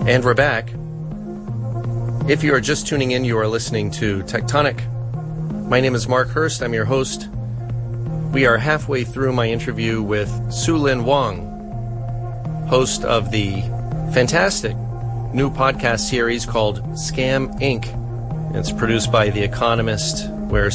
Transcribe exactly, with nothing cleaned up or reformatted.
And we're back. If you are just tuning in, you are listening to Tectonic. My name is Mark Hurst. I'm your host. We are halfway through my interview with Su-Lin Wang, host of the fantastic new podcast series called Scam Incorporated. It's produced by The Economist